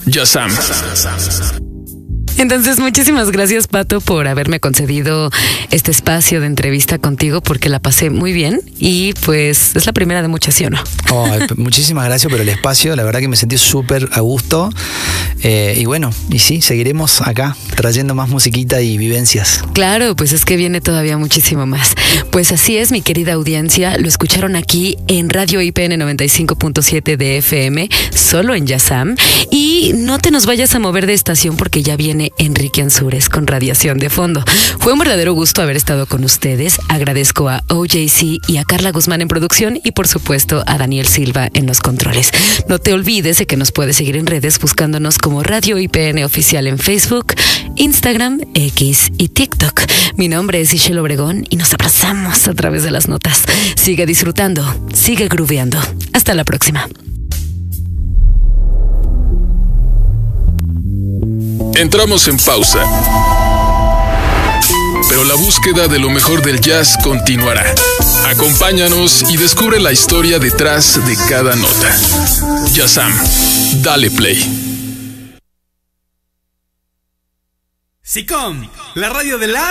Yazam. Entonces, muchísimas gracias, Pato, por haberme concedido este espacio de entrevista contigo, porque la pasé muy bien y pues es la primera de muchas, ¿sí o no? Oh, muchísimas gracias por el espacio, la verdad que me sentí súper a gusto y bueno, y sí, seguiremos acá trayendo más musiquita y vivencias. Claro, pues es que viene todavía muchísimo más. Pues así es, mi querida audiencia, lo escucharon aquí en Radio IPN 95.7 de FM, solo en Yazam, y no te nos vayas a mover de estación porque ya viene Enrique Ansúrez con Radiación de Fondo. Fue un verdadero gusto haber estado con ustedes. Agradezco a OJC y a Carla Guzmán en producción y por supuesto a Daniel Silva en los controles. No te olvides de que nos puedes seguir en redes buscándonos como Radio IPN Oficial en Facebook, Instagram, X y TikTok. Mi nombre es Ishel Obregón y nos abrazamos a través de las notas. Sigue disfrutando, sigue grooveando. Hasta la próxima. Entramos en pausa, pero la búsqueda de lo mejor del jazz continuará. Acompáñanos y descubre la historia detrás de cada nota. Yazam, dale play. SICOM, la radio de la